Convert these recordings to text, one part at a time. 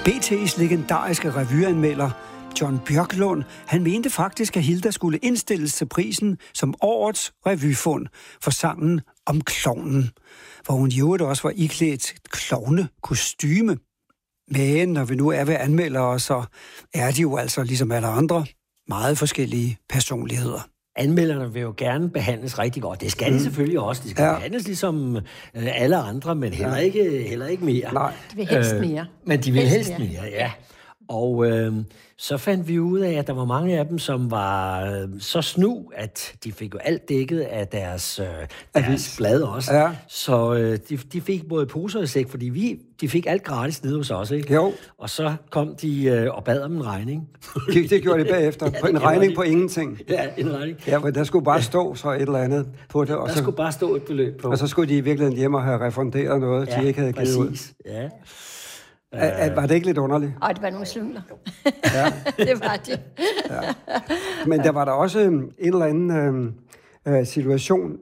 BT's legendariske revyanmelder John Bjørklund, han mente faktisk, at Hilda skulle indstilles til prisen som årets revyfund for sangen om klovnen, hvor hun jo også var iklædt klovnekostyme. Men når vi nu er ved anmeldere, så er de jo altså ligesom alle andre meget forskellige personligheder. Anmelderne vil jo gerne behandles rigtig godt. Det skal de selvfølgelig også. De skal behandles ligesom alle andre, men heller ikke mere. Nej. De vil helst mere. Men de vil helst mere, ja. Og så fandt vi ud af, at der var mange af dem, som var så snu, at de fik jo alt dækket af deres blad også. Ja. Så de fik både poser og sæk, fordi de fik alt gratis nede hos os, ikke? Jo. Og så kom de og bad om en regning. Det gjorde de bagefter. Ja, en regning på ingenting. Ja, en regning. Ja, men der skulle bare stå så et eller andet på det. Og der skulle bare stå et beløb på. Og så skulle de i virkeligheden hjem og have refunderet noget, de ikke havde givet ud. Ja. Var det ikke lidt underligt? Det var nogle slyngler. Ja. Det var det. Ja. Men der var der også en eller anden situation,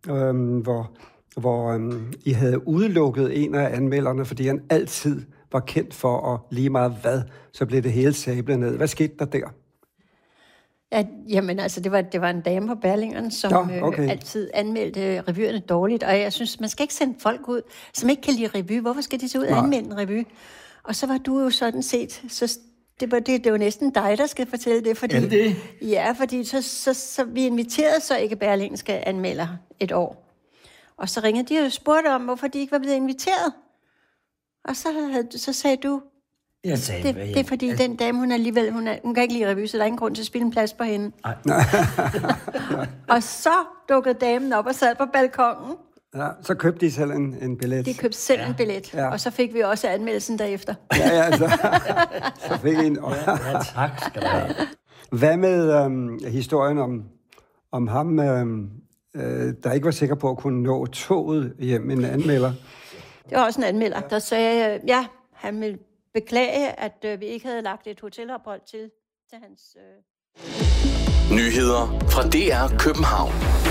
hvor I havde udelukket en af anmelderne, fordi han altid var kendt for at lige meget hvad, så blev det hele sablet ned. Hvad skete der der? Ja, jamen altså, det var en dame på Berlingeren, som altid anmeldte revyerne dårligt, og jeg synes, man skal ikke sende folk ud, som ikke kan lide revy. Hvorfor skal de så ud og anmelde en revy? Og så var du jo sådan set, så det var næsten dig, der skal fortælle det, fordi det? Ja, fordi så vi inviterede så ikke berlingske anmelder et år. Og så ringede de og spurgte om, hvorfor de ikke var blevet inviteret. Og så sagde du, jeg sagde, det er fordi den dame, hun kan ikke lide revy, så der er ingen grund til at spille en plads på hende. Og så dukkede damen op og sad på balkongen. Ja, så købte de selv en billet. De købte selv en billet, og så fik vi også anmeldelsen derefter. Ja, så fik I en. Ja, tak skal du have. Hvad med historien om ham, der ikke var sikker på at kunne nå toget hjem, en anmelder? Det var også en anmelder, der sagde, han ville beklage, at vi ikke havde lagt et hotelophold til hans... Nyheder fra DR København.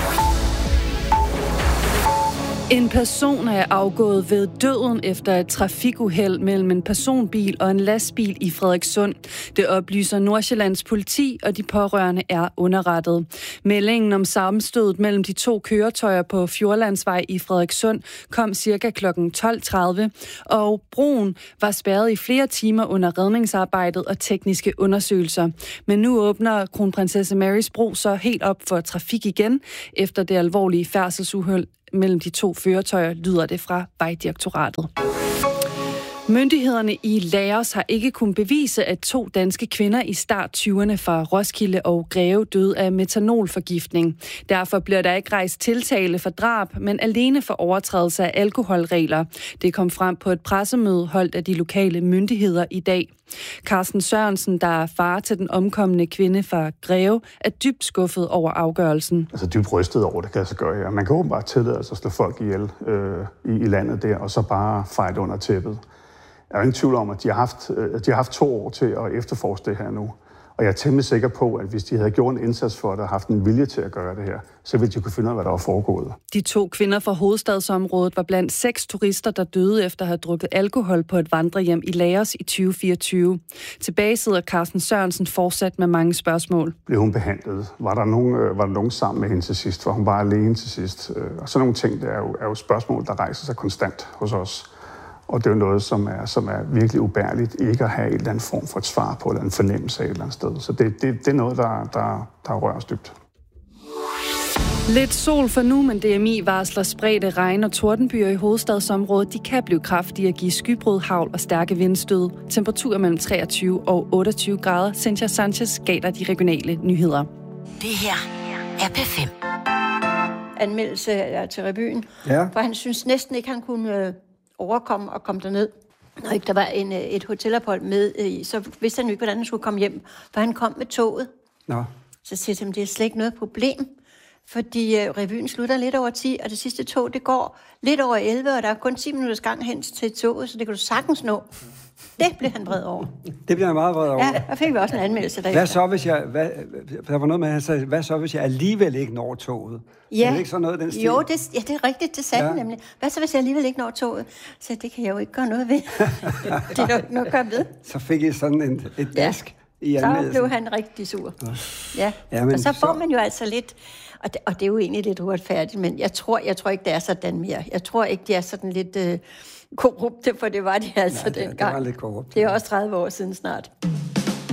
En person er afgået ved døden efter et trafikuheld mellem en personbil og en lastbil i Frederikssund. Det oplyser Nordsjællands politi, og de pårørende er underrettet. Meldingen om sammenstødet mellem de to køretøjer på Fjordlandsvej i Frederikssund kom ca. kl. 12.30, og broen var spærret i flere timer under redningsarbejdet og tekniske undersøgelser. Men nu åbner Kronprinsesse Marys bro så helt op for trafik igen, efter det alvorlige færdselsuheld mellem de to køretøjer, lyder det fra Vejdirektoratet. Myndighederne i Laos har ikke kunnet bevise, at 2 danske kvinder i start 20'erne fra Roskilde og Greve døde af metanolforgiftning. Derfor bliver der ikke rejst tiltale for drab, men alene for overtrædelse af alkoholregler. Det kom frem på et pressemøde holdt af de lokale myndigheder i dag. Carsten Sørensen, der er far til den omkomne kvinde fra Greve, er dybt skuffet over afgørelsen. Altså dybt rystet over, det kan jeg så gøre. Ja. Man kan åbenbart tillade sig at slå folk ihjel i landet der, og så bare feje det under tæppet. Jeg er ingen tvivl om, at de har haft 2 år til at efterforske det her nu. Og jeg er temmelig sikker på, at hvis de havde gjort en indsats for det og haft en vilje til at gøre det her, så ville de kunne finde ud af, hvad der var foregået. De 2 kvinder fra hovedstadsområdet var blandt 6 turister, der døde efter at have drukket alkohol på et vandrehjem i Laos i 2024. Tilbage sidder Carsten Sørensen fortsat med mange spørgsmål. Blev hun behandlet? Var der nogen sammen med hende til sidst? Var hun bare alene til sidst? Og sådan nogle ting, det er jo spørgsmål, der rejser sig konstant hos os. Og det er jo noget, som er virkelig ubærligt, ikke at have en eller anden form for et svar på, eller en fornemmelse af et eller andet sted. Så det er noget, der rører os dybt. Lidt sol for nu, men DMI varsler spredte regn- og tordenbyer i hovedstadsområdet. De kan blive kraftige og give skybrud, hagl og stærke vindstød. Temperaturer mellem 23 og 28 grader. Cynthia Sanchez gav dig de regionale nyheder. Det her er P5. Anmeldelse til revyen. Ja. For han synes næsten ikke, han kunne overkomme og komme derned. Når ikke der var et hotelophold med i, så vidste han jo ikke, hvordan han skulle komme hjem. For han kom med toget. Nå. Så siger jeg, det er slet ikke noget problem. Fordi revyen slutter lidt over 10, og det sidste tog, det går lidt over 11, og der er kun 10 minutters gang hen til toget, så det kan du sagtens nå. Det blev han vred over. Det blev han meget vred over. Ja, der fik vi også en anmeldelse derefter. Hvad så, hvis jeg... der var noget med, at han sagde, hvad så, hvis jeg alligevel ikke når toget? Ja. Er det ikke sådan noget, den stil? Jo, det er rigtigt, det sagde han nemlig. Hvad så, hvis jeg alligevel ikke når toget? Så det kan jeg jo ikke gøre noget ved. Det er jo ikke noget at gøre ved. Så fik I sådan et dask i anmeldelsen. Så blev han rigtig sur. Ja, men og så får man jo altså lidt... Og det er jo egentlig lidt uretfærdigt, men jeg tror ikke, det er sådan mere. Jeg tror ikke, de er sådan lidt korrupte, for det var de altså dengang. Det var lidt korrupte. Det er også 30 år siden snart.